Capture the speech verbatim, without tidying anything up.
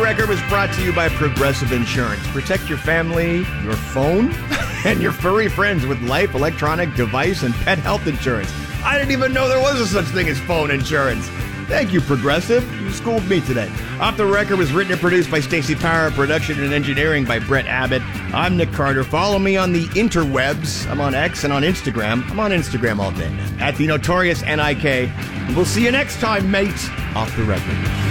Record was brought to you by Progressive Insurance. Protect your family, your phone, and your furry friends with life, electronic, device, and pet health insurance. I didn't even know there was a such thing as phone insurance. Thank you, Progressive. You schooled me today. Off the Record was written and produced by Stacey Power, production and engineering by Brett Abbott. I'm Nick Carter. Follow me on the interwebs. I'm on X and on Instagram. I'm on Instagram all day. At the Notorious N I K. We'll see you next time, mate. Off the Record.